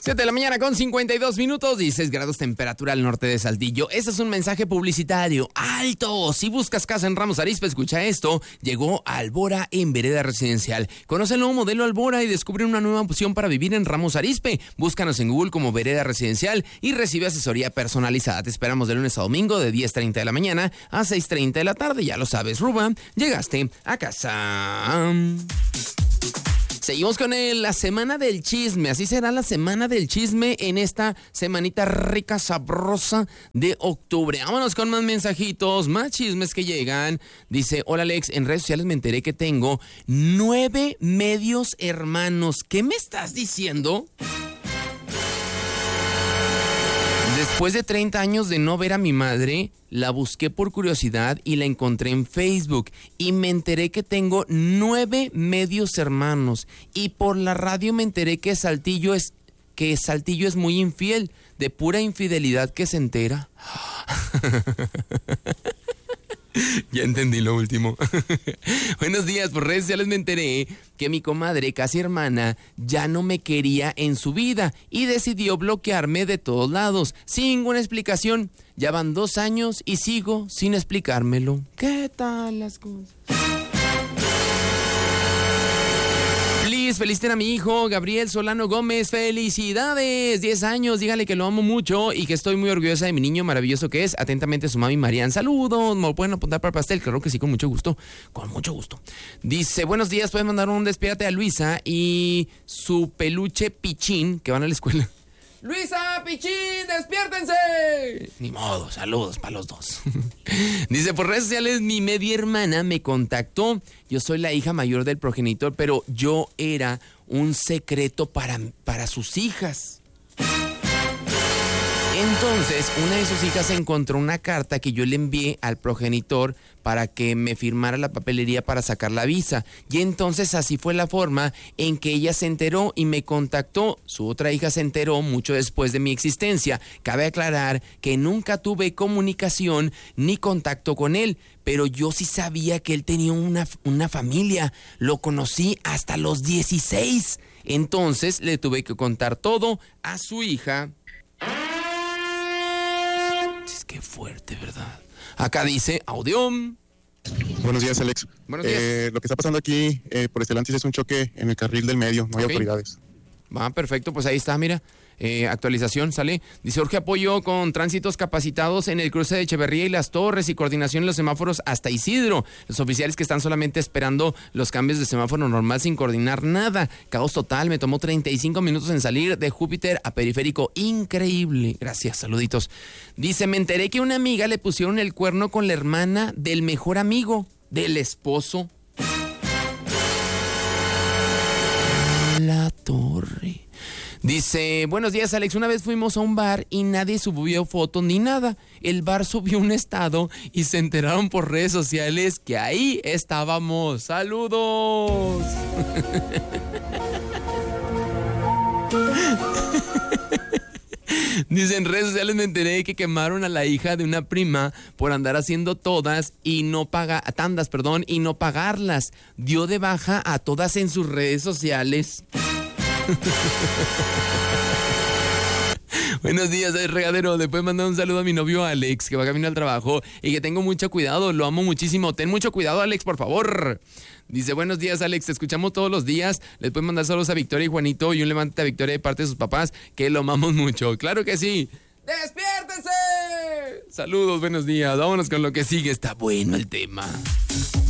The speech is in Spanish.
7 de la mañana con 52 minutos, 16 grados temperatura al norte de Saltillo. Ese es un mensaje publicitario alto. Si buscas casa en Ramos Arizpe, escucha esto. Llegó Albora en vereda residencial. Conoce el nuevo modelo Albora y descubre una nueva opción para vivir en Ramos Arizpe. Búscanos en Google como vereda residencial y recibe asesoría personalizada. Te esperamos de lunes a domingo de 10:30 de la mañana a 6:30 de la tarde. Ya lo sabes, Ruba, llegaste a casa. Seguimos con la semana del chisme. Así será la semana del chisme en esta semanita rica, sabrosa de octubre. Vámonos con más mensajitos, más chismes que llegan. Dice, hola Alex, en redes sociales me enteré que tengo 9 medios hermanos. ¿Qué me estás diciendo? Después de 30 años de no ver a mi madre, la busqué por curiosidad y la encontré en Facebook. Y me enteré que tengo 9 medios hermanos. Y por la radio me enteré que Saltillo es muy infiel. De pura infidelidad que se entera. Ya entendí lo último. Buenos días, por redes sociales me enteré que mi comadre, casi hermana, ya no me quería en su vida y decidió bloquearme de todos lados, sin ninguna explicación. Ya van 2 años y sigo sin explicármelo. ¿Qué tal las cosas? Feliciten a mi hijo Gabriel Solano Gómez, felicidades, 10 años, dígale que lo amo mucho y que estoy muy orgullosa de mi niño maravilloso que es. Atentamente su mami Marian, saludos, me lo pueden apuntar para el pastel, claro que sí, con mucho gusto, Dice, buenos días, pueden mandar un despídate a Luisa y su peluche Pichín, que van a la escuela. Luisa, Pichín, despiértense. Ni modo, saludos para los dos. Dice, por redes sociales, mi media hermana me contactó. Yo soy la hija mayor del progenitor, pero yo era un secreto para sus hijas. Entonces, una de sus hijas encontró una carta que yo le envié al progenitor para que me firmara la papelería para sacar la visa. Y entonces así fue la forma en que ella se enteró y me contactó. Su otra hija se enteró mucho después de mi existencia. Cabe aclarar que nunca tuve comunicación ni contacto con él, pero yo sí sabía que él tenía una familia. Lo conocí hasta los 16. Entonces le tuve que contar todo a su hija. Qué fuerte, ¿verdad? Acá dice, audio. Buenos días, Alex. Buenos días. Lo que está pasando aquí por Estelantis es un choque en el carril del medio, no hay autoridades. Va, perfecto, pues ahí está, mira. Actualización, sale. Dice, urge apoyo con tránsitos capacitados en el cruce de Echeverría y Las Torres y coordinación en los semáforos hasta Isidro. Los oficiales que están solamente esperando los cambios de semáforo normal sin coordinar nada. Caos total, me tomó 35 minutos en salir de Júpiter a Periférico. Increíble. Gracias, saluditos. Dice, me enteré que a una amiga le pusieron el cuerno con la hermana del mejor amigo del esposo. La torre. Dice, buenos días Alex, una vez fuimos a un bar y nadie subió fotos ni nada. El bar subió un estado y se enteraron por redes sociales que ahí estábamos. ¡Saludos! Dice, en redes sociales me enteré que quemaron a la hija de una prima por andar haciendo tandas y no pagarlas. Dio de baja a todas en sus redes sociales. Buenos días, soy Regadero. Después mandar un saludo a mi novio Alex, que va camino al trabajo y que tengo mucho cuidado, lo amo muchísimo. Ten mucho cuidado, Alex, por favor. Dice, buenos días, Alex, te escuchamos todos los días. Les pueden mandar saludos a Victoria y Juanito y un levante a Victoria de parte de sus papás, que lo amamos mucho. ¡Claro que sí! ¡Despiértense! Saludos, buenos días. Vámonos con lo que sigue. Está bueno el tema.